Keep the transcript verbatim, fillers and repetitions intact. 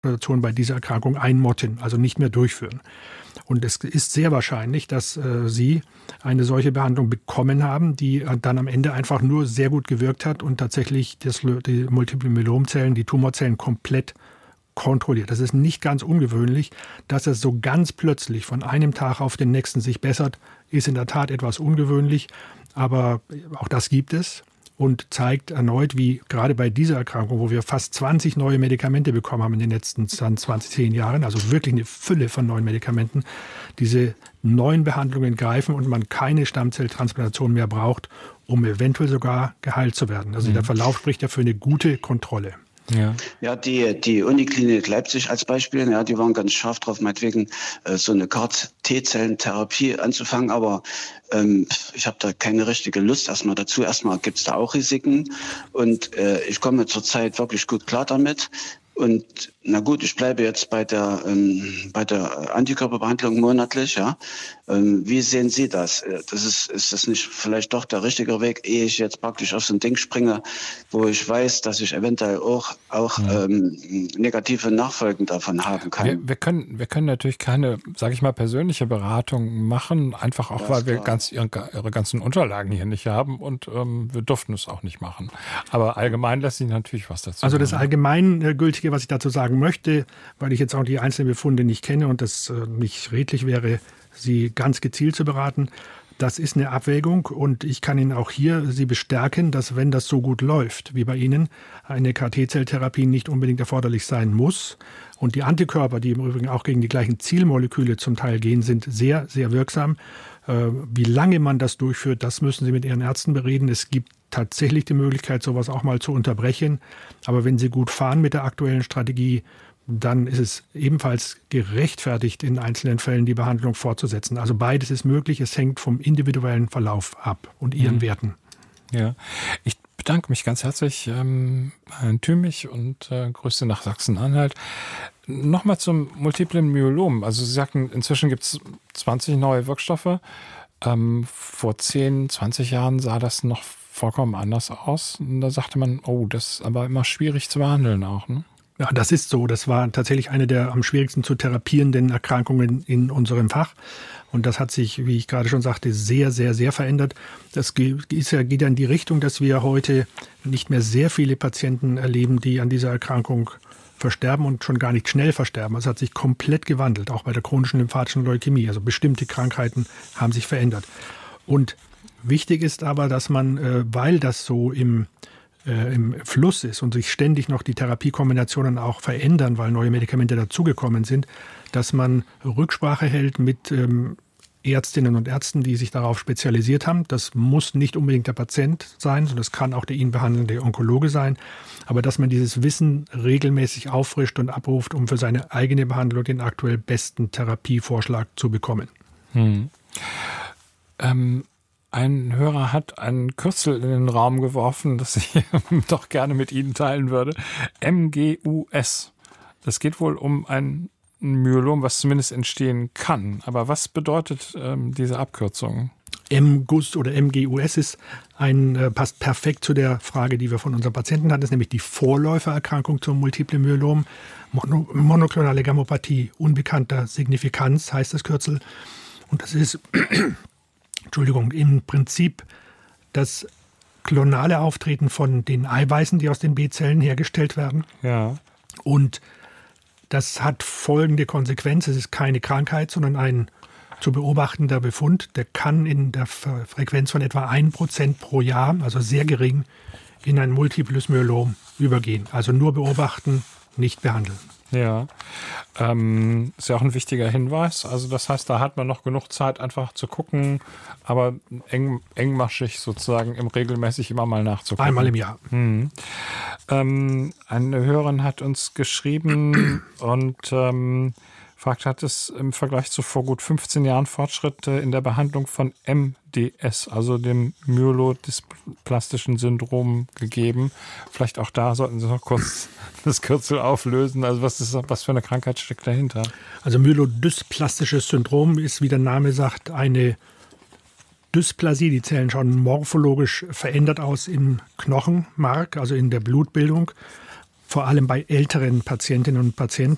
bei dieser Erkrankung einmotten, also nicht mehr durchführen. Und es ist sehr wahrscheinlich, dass äh, Sie eine solche Behandlung bekommen haben, die dann am Ende einfach nur sehr gut gewirkt hat und tatsächlich das, die Multiple Myelomzellen, die Tumorzellen komplett kontrolliert. Das ist nicht ganz ungewöhnlich, dass es so ganz plötzlich von einem Tag auf den nächsten sich bessert, ist in der Tat etwas ungewöhnlich, aber auch das gibt es. Und zeigt erneut, wie gerade bei dieser Erkrankung, wo wir fast zwanzig neue Medikamente bekommen haben in den letzten zwanzig, zehn Jahren, also wirklich eine Fülle von neuen Medikamenten, diese neuen Behandlungen greifen und man keine Stammzelltransplantation mehr braucht, um eventuell sogar geheilt zu werden. Also mhm. der Verlauf spricht ja für eine gute Kontrolle. Ja, ja die, die Uniklinik Leipzig als Beispiel, ja, die waren ganz scharf drauf, meinetwegen äh, so eine C A R T-Zellentherapie anzufangen, aber ähm, ich habe da keine richtige Lust erstmal dazu. Erstmal gibt es da auch Risiken und äh, ich komme zurzeit wirklich gut klar damit. Und na gut, ich bleibe jetzt bei der ähm, bei der Antikörperbehandlung monatlich. Ja, ähm, wie sehen Sie das? Das ist ist das nicht vielleicht doch der richtige Weg, ehe ich jetzt praktisch auf so ein Ding springe, wo ich weiß, dass ich eventuell auch auch ja. ähm, negative Nachfolgen davon haben kann? Wir, wir können wir können natürlich keine, sage ich mal, persönliche Beratung machen, einfach auch, das weil wir ganz ihre, ihre ganzen Unterlagen hier nicht haben und ähm, wir durften es auch nicht machen. Aber allgemein lässt sich natürlich was dazu Also das sagen. Allgemeingültige, was ich dazu sagen möchte, weil ich jetzt auch die einzelnen Befunde nicht kenne und das äh, nicht redlich wäre, Sie ganz gezielt zu beraten. Das ist eine Abwägung und ich kann Ihnen auch hier Sie bestärken, dass wenn das so gut läuft wie bei Ihnen, eine C A R T-Zelltherapie nicht unbedingt erforderlich sein muss. Und die Antikörper, die im Übrigen auch gegen die gleichen Zielmoleküle zum Teil gehen, sind sehr, sehr wirksam. Äh, wie lange man das durchführt, das müssen Sie mit Ihren Ärzten bereden. Es gibt tatsächlich die Möglichkeit, sowas auch mal zu unterbrechen. Aber wenn Sie gut fahren mit der aktuellen Strategie, dann ist es ebenfalls gerechtfertigt, in einzelnen Fällen die Behandlung fortzusetzen. Also beides ist möglich. Es hängt vom individuellen Verlauf ab und Ihren mhm. Werten. Ja, ich bedanke mich ganz herzlich, ähm, Herrn Thümich, und äh, Grüße nach Sachsen-Anhalt. Nochmal zum multiplen Myelom. Also Sie sagten, inzwischen gibt es zwanzig neue Wirkstoffe. Ähm, vor zehn, zwanzig Jahren sah das noch vollkommen anders aus. Und da sagte man, oh, das ist aber immer schwierig zu behandeln auch, ne? Ja, das ist so. Das war tatsächlich eine der am schwierigsten zu therapierenden Erkrankungen in unserem Fach. Und das hat sich, wie ich gerade schon sagte, sehr, sehr, sehr verändert. Das ist ja, geht ja in die Richtung, dass wir heute nicht mehr sehr viele Patienten erleben, die an dieser Erkrankung versterben und schon gar nicht schnell versterben. Es hat sich komplett gewandelt, auch bei der chronischen lymphatischen Leukämie. Also bestimmte Krankheiten haben sich verändert. Und wichtig ist aber, dass man, weil das so im Äh, im Fluss ist und sich ständig noch die Therapiekombinationen auch verändern, weil neue Medikamente dazugekommen sind, dass man Rücksprache hält mit ähm, Ärztinnen und Ärzten, die sich darauf spezialisiert haben. Das muss nicht unbedingt der Patient sein, sondern das kann auch der ihn behandelnde Onkologe sein. Aber dass man dieses Wissen regelmäßig auffrischt und abruft, um für seine eigene Behandlung den aktuell besten Therapievorschlag zu bekommen. Hm. Ähm Ein Hörer hat ein Kürzel in den Raum geworfen, das ich doch gerne mit Ihnen teilen würde. M G U S. Das geht wohl um ein Myelom, was zumindest entstehen kann. Aber was bedeutet ähm, diese Abkürzung? M G U S oder M G U S ist ein, äh, passt perfekt zu der Frage, die wir von unseren Patienten hatten. Das ist nämlich die Vorläufererkrankung zum Multiplen Myelom. Mono, monoklonale Gammopathie unbekannter Signifikanz heißt das Kürzel. Und das ist Entschuldigung, im Prinzip das klonale Auftreten von den Eiweißen, die aus den B-Zellen hergestellt werden. Ja. Und das hat folgende Konsequenz. Es ist keine Krankheit, sondern ein zu beobachtender Befund. Der kann in der Frequenz von etwa ein Prozent pro Jahr, also sehr gering, in ein multiples Myelom übergehen. Also nur beobachten, nicht behandeln. Ja, ähm, ist ja auch ein wichtiger Hinweis. Also das heißt, da hat man noch genug Zeit, einfach zu gucken, aber eng, engmaschig sozusagen im regelmäßig immer mal nachzugucken. Einmal im Jahr. Mhm. Ähm, eine Hörerin hat uns geschrieben und ähm, fragt, hat es im Vergleich zu vor gut fünfzehn Jahren Fortschritte in der Behandlung von M D S, also dem myelodysplastischen Syndrom, gegeben? Vielleicht auch da sollten Sie noch kurz das Kürzel auflösen. Also was ist, was für eine Krankheit steckt dahinter? Also myelodysplastisches Syndrom ist, wie der Name sagt, eine Dysplasie. Die Zellen schauen morphologisch verändert aus im Knochenmark, also in der Blutbildung. Vor allem bei älteren Patientinnen und Patienten.